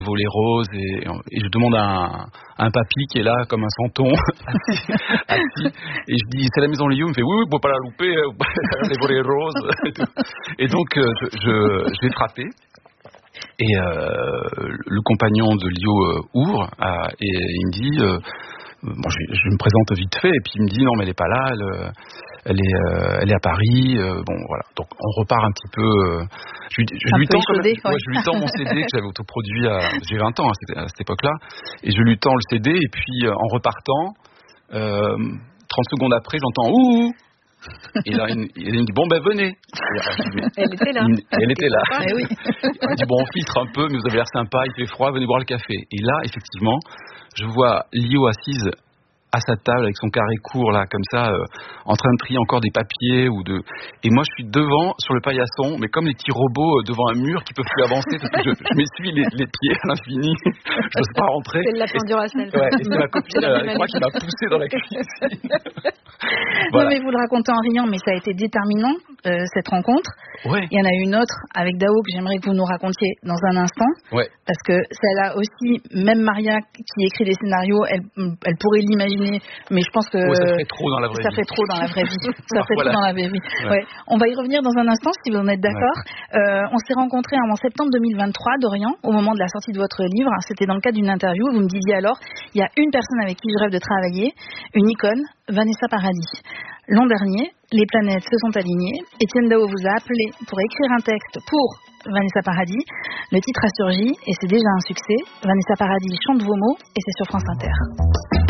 volets roses et je demande à un papy qui est là comme un santon assis, et je dis c'est la maison Liu, il me fait oui, faut pas la louper, les volets roses et donc je vais frapper et le compagnon de Liu ouvre et il me dit je me présente vite fait et puis il me dit non mais elle est pas là, elle est à Paris, bon voilà, donc on repart un petit peu. Je lui tends mon CD que j'avais autoproduit, j'ai 20 ans à cette époque-là, et je lui tends le CD et puis en repartant, 30 secondes après j'entends ouh. Et là, il me dit bon ben venez. Elle était là. Elle était là. Oui. Il me dit bon on filtre un peu, mais vous avez l'air sympa, il fait froid, venez boire le café. Et là effectivement, je vois Liu assise à sa table avec son carré court là comme ça, en train de trier encore des papiers et moi je suis devant sur le paillasson, mais comme les petits robots devant un mur qui peuvent plus avancer parce que je m'essuie les pieds à l'infini. Je n'ose pas rentrer. C'est le lapin du Racel. Ouais, et c'est ma copine avec moi qui m'a poussé dans la cuisine. Voilà. Non mais vous le racontez en riant, mais ça a été déterminant cette rencontre. Ouais. Il y en a une autre avec Dao que j'aimerais que vous nous racontiez dans un instant. Ouais. Parce que celle-là aussi, même Maria qui écrit les scénarios, elle pourrait l'imaginer, mais je pense que ça ferait trop dans la vraie vie. Ça fait trop dans la vraie vie. Ça fait voilà. trop dans la vraie vie. Ouais. On va y revenir dans un instant si vous en êtes d'accord. Ouais. On s'est rencontrés en septembre 2023, Dorian, au moment de la sortie de votre livre. C'était dans le cadre d'une interview. Vous me disiez alors, il y a une personne avec qui je rêve de travailler, une icône, Vanessa Paradis. L'an dernier, les planètes se sont alignées. Étienne Dao vous a appelé pour écrire un texte pour Vanessa Paradis. Le titre a surgi et c'est déjà un succès. Vanessa Paradis chante vos mots et c'est sur France Inter.